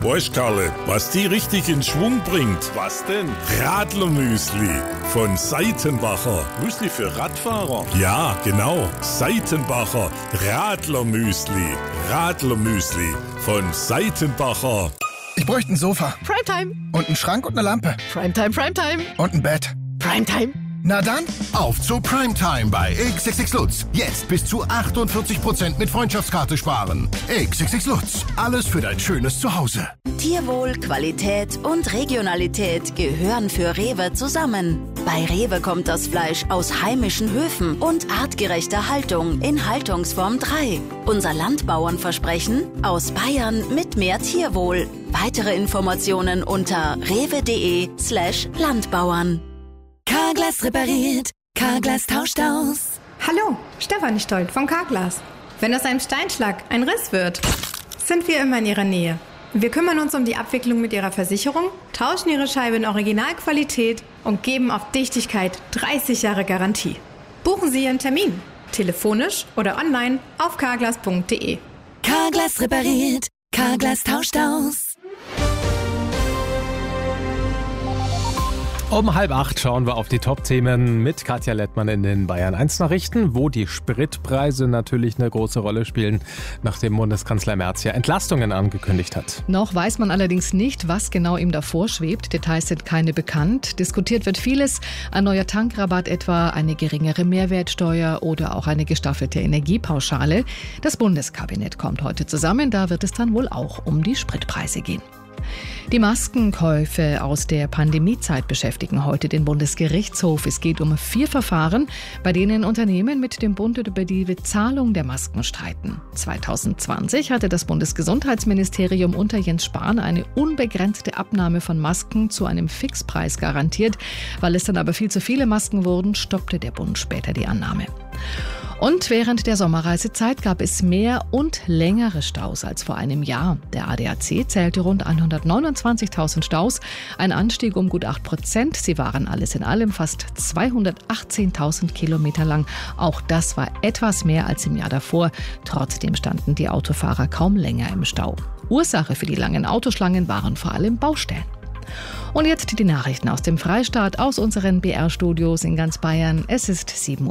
Weißt, Karle, was die richtig in Schwung bringt? Was denn? Radlermüsli von Seitenbacher. Müsli für Radfahrer? Ja, genau. Seitenbacher Radlermüsli. Radlermüsli von Seitenbacher. Ich bräuchte ein Sofa. Primetime. Und einen Schrank und eine Lampe. Primetime, Primetime. Und ein Bett. Primetime. Na dann, auf zu Primetime bei XXX Lutz. Jetzt bis zu 48% mit Freundschaftskarte sparen. XXX Lutz. Alles für dein schönes Zuhause. Tierwohl, Qualität und Regionalität gehören für Rewe zusammen. Bei Rewe kommt das Fleisch aus heimischen Höfen und artgerechter Haltung in Haltungsform 3. Unser Landbauernversprechen: aus Bayern mit mehr Tierwohl. Weitere Informationen unter rewe.de/Landbauern. Carglass repariert, Carglass tauscht aus. Hallo, Stefanie Stolt von Carglass. Wenn aus einem Steinschlag ein Riss wird, sind wir immer in Ihrer Nähe. Wir kümmern uns um die Abwicklung mit Ihrer Versicherung, tauschen Ihre Scheibe in Originalqualität und geben auf Dichtigkeit 30 Jahre Garantie. Buchen Sie Ihren Termin, telefonisch oder online auf carglass.de. Carglass repariert, Carglass tauscht aus. Um 7:30 schauen wir auf die Top-Themen mit Katja Lettmann in den Bayern 1 Nachrichten, wo die Spritpreise natürlich eine große Rolle spielen, nachdem Bundeskanzler Merz ja Entlastungen angekündigt hat. Noch weiß man allerdings nicht, was genau ihm davor schwebt. Details sind keine bekannt. Diskutiert wird vieles. Ein neuer Tankrabatt etwa, eine geringere Mehrwertsteuer oder auch eine gestaffelte Energiepauschale. Das Bundeskabinett kommt heute zusammen. Da wird es dann wohl auch um die Spritpreise gehen. Die Maskenkäufe aus der Pandemiezeit beschäftigen heute den Bundesgerichtshof. Es geht um 4 Verfahren, bei denen Unternehmen mit dem Bund über die Bezahlung der Masken streiten. 2020 hatte das Bundesgesundheitsministerium unter Jens Spahn eine unbegrenzte Abnahme von Masken zu einem Fixpreis garantiert. Weil es dann aber viel zu viele Masken wurden, stoppte der Bund später die Annahme. Und während der Sommerreisezeit gab es mehr und längere Staus als vor einem Jahr. Der ADAC zählte rund 129.000 Staus, ein Anstieg um gut 8%. Sie waren alles in allem fast 218.000 Kilometer lang. Auch das war etwas mehr als im Jahr davor. Trotzdem standen die Autofahrer kaum länger im Stau. Ursache für die langen Autoschlangen waren vor allem Baustellen. Und jetzt die Nachrichten aus dem Freistaat, aus unseren BR-Studios in ganz Bayern. Es ist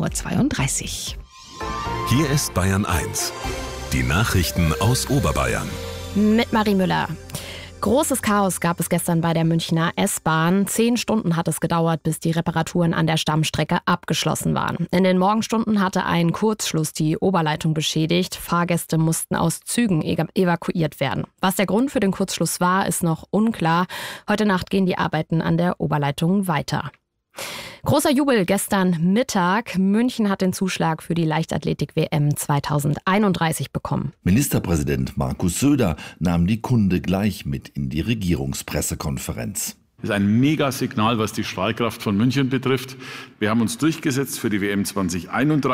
7:32 Uhr. Hier ist Bayern 1. Die Nachrichten aus Oberbayern. Mit Marie Müller. Großes Chaos gab es gestern bei der Münchner S-Bahn. 10 Stunden hat es gedauert, bis die Reparaturen an der Stammstrecke abgeschlossen waren. In den Morgenstunden hatte ein Kurzschluss die Oberleitung beschädigt. Fahrgäste mussten aus Zügen evakuiert werden. Was der Grund für den Kurzschluss war, ist noch unklar. Heute Nacht gehen die Arbeiten an der Oberleitung weiter. Großer Jubel gestern Mittag. München hat den Zuschlag für die Leichtathletik-WM 2031 bekommen. Ministerpräsident Markus Söder nahm die Kunde gleich mit in die Regierungspressekonferenz. Das ist ein Megasignal, was die Strahlkraft von München betrifft. Wir haben uns durchgesetzt für die WM 2031.